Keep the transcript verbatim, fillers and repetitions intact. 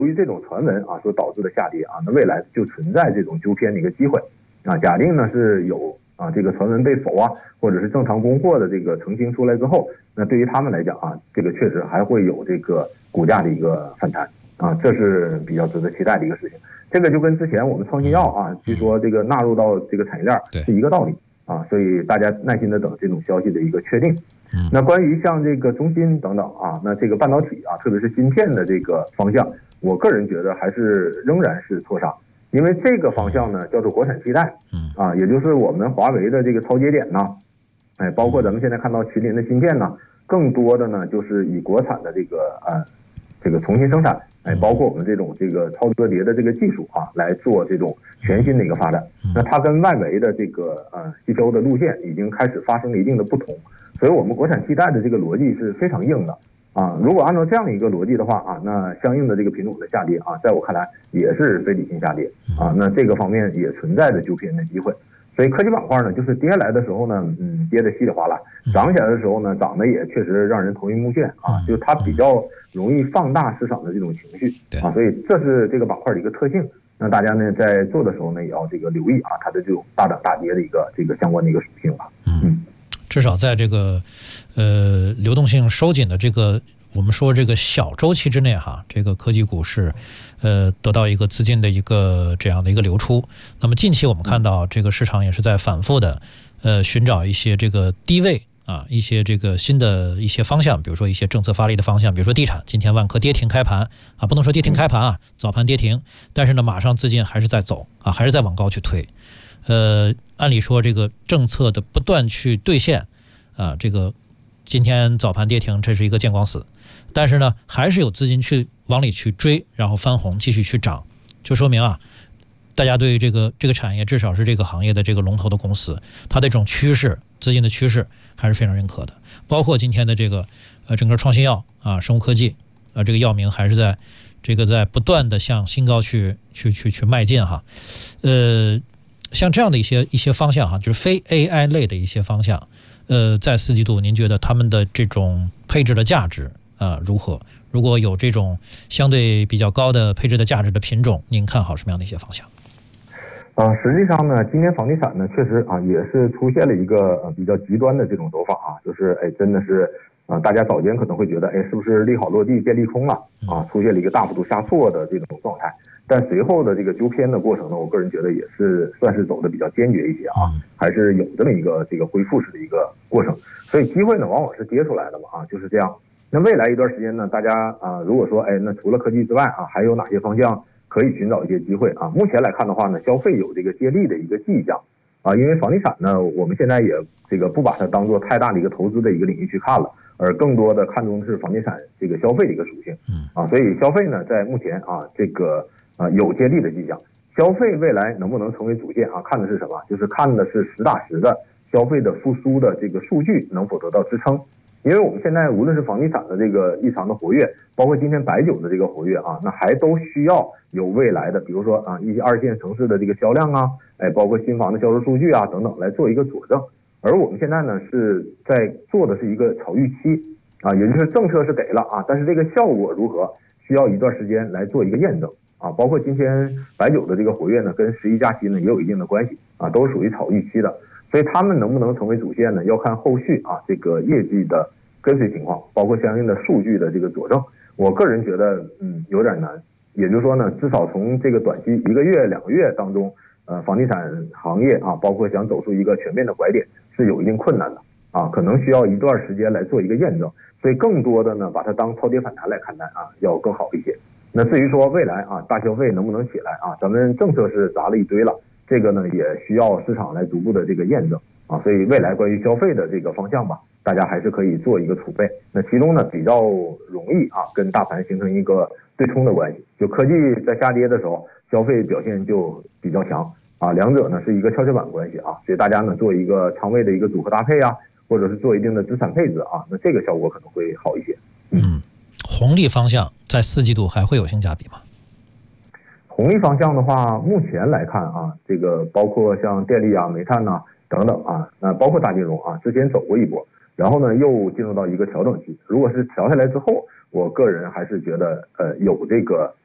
由于这种传闻啊所导致的下跌啊，那未来就存在这种纠偏的一个机会啊。假定呢是有啊这个传闻被否啊，或者是正常供货的这个澄清出来之后，那对于他们来讲啊，这个确实还会有这个股价的一个反弹啊，这是比较值得期待的一个事情。这个就跟之前我们创新药啊，据说这个纳入到这个产业链是一个道理啊，所以大家耐心的等这种消息的一个确定。那关于像这个中芯等等啊，那这个半导体啊，特别是芯片的这个方向，我个人觉得还是仍然是错杀，因为这个方向呢叫做国产替代，啊，也就是我们华为的这个超节点呢，哎，包括咱们现在看到麒麟的芯片呢，更多的呢就是以国产的这个呃这个重新生产，哎，包括我们这种这个超折叠的这个技术啊，来做这种全新的一个发展。那它跟外围的这个呃吸收的路线已经开始发生了一定的不同。所以我们国产替代的这个逻辑是非常硬的啊！如果按照这样一个逻辑的话啊，那相应的这个品种的下跌啊，在我看来也是非理性下跌啊。那这个方面也存在着纠偏的机会。所以科技板块呢，就是跌下来的时候呢，嗯，跌得稀里哗啦；涨起来的时候呢，涨得也确实让人头晕目眩啊。就是它比较容易放大市场的这种情绪啊，所以这是这个板块的一个特性。那大家呢在做的时候呢，也要这个留意啊，它的这种大涨大跌的一个这个相关的一个属性吧。嗯。 至少在这个呃流动性收紧的这个我们说这个小周期之内哈，这个科技股是呃得到一个资金的一个这样的一个流出。那么近期我们看到这个市场也是在反复的呃寻找一些这个低位啊，一些这个新的一些方向，比如说一些政策发力的方向，比如说地产，今天万科跌停开盘啊，不能说跌停开盘啊，早盘跌停，但是呢马上资金还是在走啊，还是在往高去推。呃，按理说这个政策的不断去兑现，啊，这个今天早盘跌停，这是一个见光死，但是呢，还是有资金去往里去追，然后翻红，继续去涨，就说明啊，大家对这个这个产业，至少是这个行业的这个龙头的公司，它的这种趋势，资金的趋势还是非常认可的。包括今天的这个呃整个创新药啊，生物科技啊，这个药明还是在这个在不断的向新高去去去去迈进哈，呃。像这样的一些一些方向哈，就是非 A I 类的一些方向，呃，在四季度您觉得他们的这种配置的价值啊、呃、如何？如果有这种相对比较高的配置的价值的品种，您看好什么样的一些方向？ 呃，实际上呢，今年房地产呢，确实啊也是出现了一个呃比较极端的这种走法啊，就是哎真的是啊、呃、大家早间可能会觉得哎是不是利好落地变利空了啊，出现了一个大幅度下挫的这种状态。但随后的这个纠偏的过程呢，我个人觉得也是算是走的比较坚决一些啊，还是有这么一个这个恢复式的一个过程。所以机会呢，往往是跌出来的嘛啊，就是这样。那未来一段时间呢，大家啊，如果说哎，那除了科技之外啊，还有哪些方向可以寻找一些机会啊？目前来看的话呢，消费有这个借力的一个迹象啊，因为房地产呢，我们现在也这个不把它当做太大的一个投资的一个领域去看了，而更多的看重的是房地产这个消费的一个属性啊，所以消费呢，在目前啊这个。啊，有接力的迹象，消费未来能不能成为主线啊？看的是什么？就是看的是实打实的消费的复苏的这个数据能否得到支撑。因为我们现在无论是房地产的这个异常的活跃，包括今天白酒的这个活跃啊，那还都需要有未来的，比如说啊一些二线城市的这个销量啊，哎，包括新房的销售数据啊等等来做一个佐证。而我们现在呢是在做的是一个炒预期啊，也就是政策是给了啊，但是这个效果如何，需要一段时间来做一个验证。啊，包括今天白酒的这个活跃呢，跟十一加息呢也有一定的关系啊，都是属于炒预期的，所以他们能不能成为主线呢，要看后续啊这个业绩的跟随情况，包括相应的数据的这个佐证。我个人觉得，嗯，有点难。也就是说呢，至少从这个短期一个月、两个月当中，呃，房地产行业啊，包括想走出一个全面的拐点，是有一定困难的啊，可能需要一段时间来做一个验证。所以更多的呢，把它当超跌反弹来看待啊，要更好一些。那至于说未来啊，大消费能不能起来啊？咱们政策是砸了一堆了，这个呢也需要市场来逐步的这个验证啊。所以未来关于消费的这个方向吧，大家还是可以做一个储备。那其中呢比较容易啊跟大盘形成一个对冲的关系，就科技在下跌的时候，消费表现就比较强啊，两者呢是一个跷跷板关系啊。所以大家呢做一个仓位的一个组合搭配啊，或者是做一定的资产配置啊，那这个效果可能会好一些。 嗯。红利方向在四季度还会有性价比吗？ 红利方向的话，目前来看啊，这个包括像电力啊、煤炭呐、啊、等等啊，那包括大金融啊，之前走过一波，然后呢又进入到一个调整期。如果是调下来之后，我个人还是觉得呃有这个